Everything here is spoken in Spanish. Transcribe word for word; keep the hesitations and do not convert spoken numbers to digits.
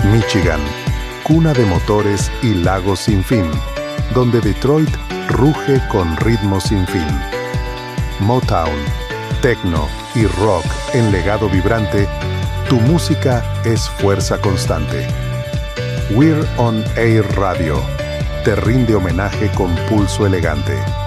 Michigan, cuna de motores y lagos sin fin, donde Detroit ruge con ritmos sin fin. Motown, techno y rock en legado vibrante, tu música es fuerza constante. We're on Air Radio te rinde homenaje con pulso elegante.